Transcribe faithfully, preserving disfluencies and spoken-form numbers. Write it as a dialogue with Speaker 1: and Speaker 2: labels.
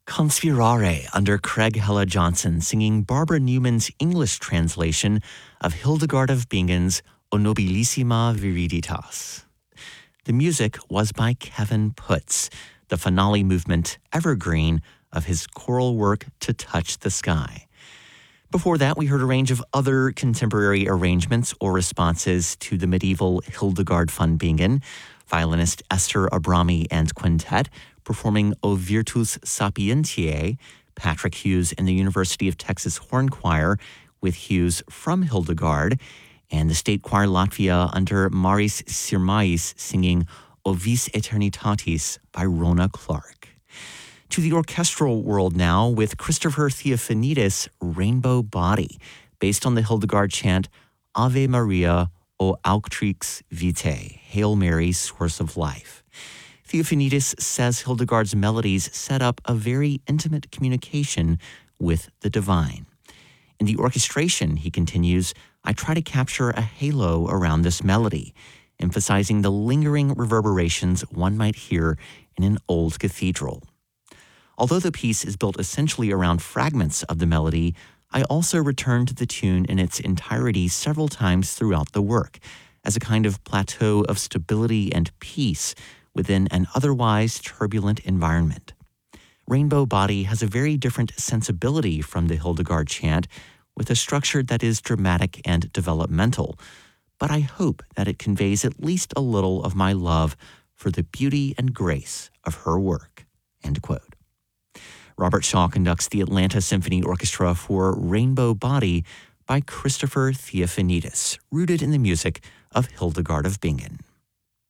Speaker 1: Conspirare under Craig Hella Johnson singing Barbara Newman's English translation of Hildegard of Bingen's O Nobilissima Viriditas. The music was by Kevin Putz, the finale movement evergreen of his choral work To Touch the Sky. Before that, we heard a range of other contemporary arrangements or responses to the medieval Hildegard von Bingen, violinist Esther Abrami and quintet, performing O Virtus Sapientiae, Patrick Hughes and the University of Texas Horn Choir with Hughes from Hildegard, and the State Choir Latvia under Maris Sirmais singing O Vis Eternitatis by Rona Clark. To the orchestral world now with Christopher Theophanidis' Rainbow Body, based on the Hildegard chant Ave Maria, O Auctrix Vitae, Hail Mary, Source of Life. Theophanidis says Hildegard's melodies set up a very intimate communication with the divine. In the orchestration, he continues, I try to capture a halo around this melody, emphasizing the lingering reverberations one might hear in an old cathedral. Although the piece is built essentially around fragments of the melody, I also return to the tune in its entirety several times throughout the work, as a kind of plateau of stability and peace within an otherwise turbulent environment. Rainbow Body has a very different sensibility from the Hildegard chant, with a structure that is dramatic and developmental, but I hope that it conveys at least a little of my love for the beauty and grace of her work. End quote. Robert Shaw conducts the Atlanta Symphony Orchestra for Rainbow Body by Christopher Theophanidis, rooted in the music of Hildegard of Bingen.